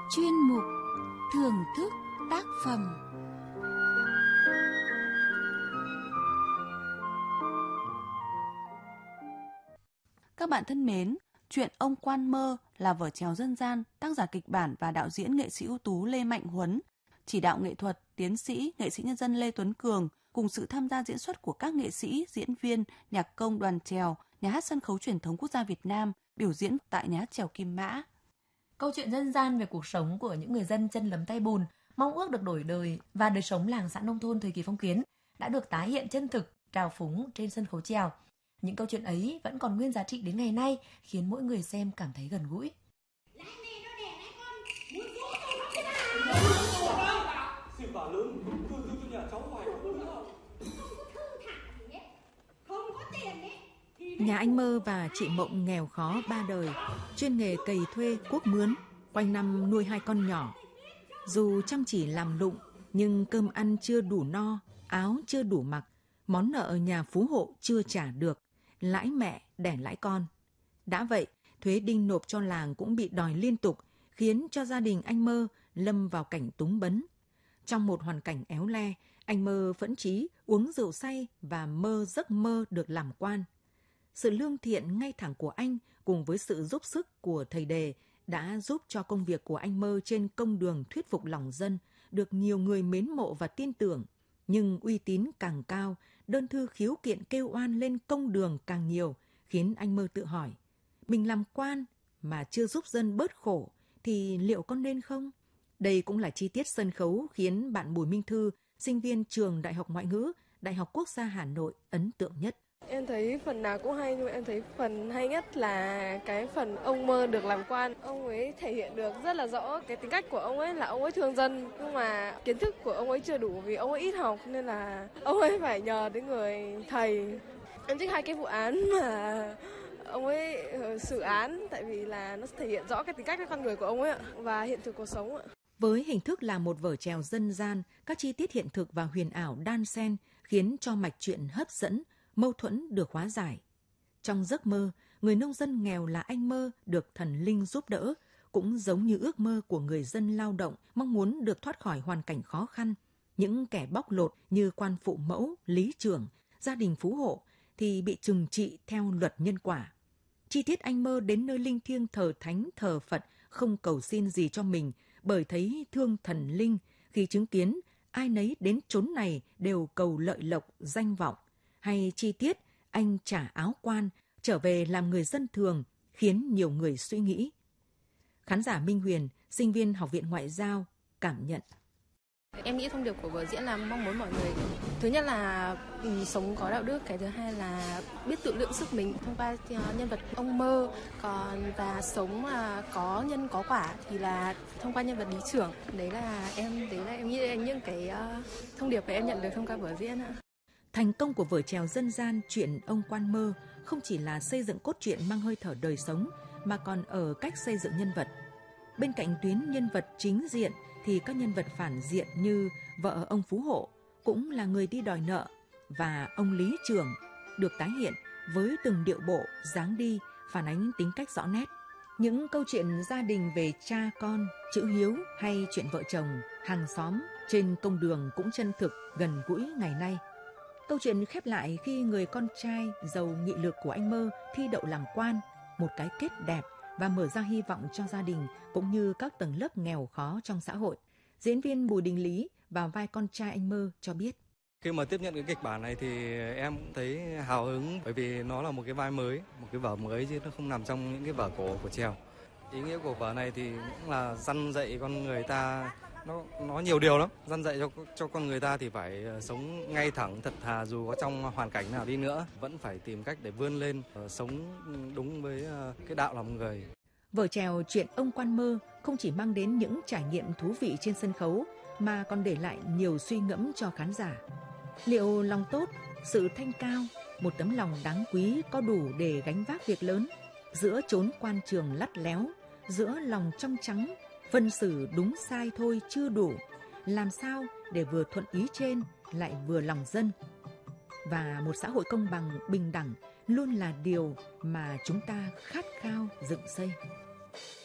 Chuyên mục thưởng thức tác phẩm. Các bạn thân mến, chuyện Ông Quan Mơ là vở chèo dân gian, tác giả kịch bản và đạo diễn nghệ sĩ ưu tú Lê Mạnh Huấn, chỉ đạo nghệ thuật tiến sĩ, nghệ sĩ nhân dân Lê Tuấn Cường cùng sự tham gia diễn xuất của các nghệ sĩ, diễn viên, nhạc công đoàn chèo, Nhà hát Sân khấu Truyền thống Quốc gia Việt Nam biểu diễn tại Nhà hát chèo Kim Mã. Câu chuyện dân gian về cuộc sống của những người dân chân lấm tay bùn, mong ước được đổi đời và đời sống làng xã nông thôn thời kỳ phong kiến đã được tái hiện chân thực, trào phúng trên sân khấu chèo. Những câu chuyện ấy vẫn còn nguyên giá trị đến ngày nay, khiến mỗi người xem cảm thấy gần gũi. Nhà anh Mơ và chị Mộng nghèo khó ba đời, chuyên nghề cày thuê cuốc mướn, quanh năm nuôi 2 con nhỏ. Dù chăm chỉ làm lụng, nhưng cơm ăn chưa đủ no, áo chưa đủ mặc, món nợ nhà phú hộ chưa trả được, lãi mẹ đẻ lãi con. Đã vậy, thuế đinh nộp cho làng cũng bị đòi liên tục, khiến cho gia đình anh Mơ lâm vào cảnh túng bấn. Trong một hoàn cảnh éo le, anh Mơ phẫn chí uống rượu say và mơ giấc mơ được làm quan. Sự lương thiện ngay thẳng của anh cùng với sự giúp sức của thầy đề đã giúp cho công việc của anh Mơ trên công đường thuyết phục lòng dân được nhiều người mến mộ và tin tưởng. Nhưng uy tín càng cao, đơn thư khiếu kiện kêu oan lên công đường càng nhiều, khiến anh Mơ tự hỏi, mình làm quan mà chưa giúp dân bớt khổ thì liệu có nên không? Đây cũng là chi tiết sân khấu khiến bạn Bùi Minh Thư, sinh viên trường Đại học Ngoại ngữ, Đại học Quốc gia Hà Nội ấn tượng nhất. Em thấy phần nào cũng hay, nhưng em thấy phần hay nhất là cái phần ông Mơ được làm quan. Ông ấy thể hiện được rất là rõ cái tính cách của ông ấy là ông ấy thương dân, nhưng mà kiến thức của ông ấy chưa đủ vì ông ấy ít học, nên là ông ấy phải nhờ đến người thầy. Em thích hai cái vụ án mà ông ấy xử án, tại vì là nó thể hiện rõ cái tính cách cái con người của ông ấy và hiện thực cuộc sống ạ. Với hình thức là một vở chèo dân gian, các chi tiết hiện thực và huyền ảo đan xen khiến cho mạch truyện hấp dẫn, mâu thuẫn được hóa giải. Trong giấc mơ, người nông dân nghèo là anh Mơ được thần linh giúp đỡ, cũng giống như ước mơ của người dân lao động mong muốn được thoát khỏi hoàn cảnh khó khăn. Những kẻ bóc lột như quan phụ mẫu, lý trưởng, gia đình phú hộ thì bị trừng trị theo luật nhân quả. Chi tiết anh Mơ đến nơi linh thiêng thờ thánh thờ Phật không cầu xin gì cho mình bởi thấy thương thần linh, khi chứng kiến ai nấy đến chốn này đều cầu lợi lộc, danh vọng. Hay chi tiết anh trả áo quan, trở về làm người dân thường, khiến nhiều người suy nghĩ. Khán giả Minh Huyền, sinh viên Học viện Ngoại giao, cảm nhận. Em nghĩ thông điệp của vở diễn là mong muốn mọi người, thứ nhất là sống có đạo đức, cái thứ hai là biết tự lượng sức mình thông qua nhân vật ông Mơ, còn và sống là có nhân có quả thì là thông qua nhân vật lý trưởng. Đấy là em nghĩ những cái thông điệp mà em nhận được thông qua vở diễn ạ. Thành công của vở chèo dân gian chuyện Ông Quan Mơ không chỉ là xây dựng cốt truyện mang hơi thở đời sống, mà còn ở cách xây dựng nhân vật. Bên cạnh tuyến nhân vật chính diện thì các nhân vật phản diện như vợ ông phú hộ cũng là người đi đòi nợ, và ông lý trưởng được tái hiện với từng điệu bộ, dáng đi phản ánh tính cách rõ nét. Những câu chuyện gia đình về cha con, chữ hiếu hay chuyện vợ chồng, hàng xóm trên công đường cũng chân thực, gần gũi ngày nay. Câu chuyện khép lại khi người con trai giàu nghị lực của anh Mơ thi đậu làm quan, một cái kết đẹp và mở ra hy vọng cho gia đình cũng như các tầng lớp nghèo khó trong xã hội. Diễn viên Bùi Đình Lý vào vai con trai anh Mơ cho biết. Khi mà tiếp nhận cái kịch bản này thì em cũng thấy hào hứng, bởi vì nó là một cái vai mới, một cái vở mới chứ nó không nằm trong những cái vở cổ của chèo. Ý nghĩa của vở này thì cũng là răn dạy con người ta, nó nhiều điều lắm, răn dạy cho con người ta thì phải sống ngay thẳng, thật thà, dù có trong hoàn cảnh nào đi nữa vẫn phải tìm cách để vươn lên, sống đúng với cái đạo làm người. Vở chèo chuyện Ông Quan Mơ không chỉ mang đến những trải nghiệm thú vị trên sân khấu mà còn để lại nhiều suy ngẫm cho khán giả. Liệu lòng tốt, sự thanh cao, một tấm lòng đáng quý có đủ để gánh vác việc lớn, giữa chốn quan trường lắt léo, giữa lòng trong trắng, phân xử đúng sai thôi chưa đủ, làm sao để vừa thuận ý trên lại vừa lòng dân. Và một xã hội công bằng, bình đẳng luôn là điều mà chúng ta khát khao dựng xây.